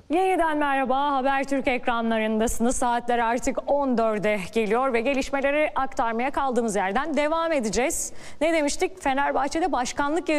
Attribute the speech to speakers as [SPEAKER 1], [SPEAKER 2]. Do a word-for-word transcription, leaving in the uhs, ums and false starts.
[SPEAKER 1] Yeniden merhaba, Habertürk ekranlarındasınız. Saatler artık on dörde geliyor ve gelişmeleri aktarmaya kaldığımız yerden devam edeceğiz. Ne demiştik? Fenerbahçe'de başkanlık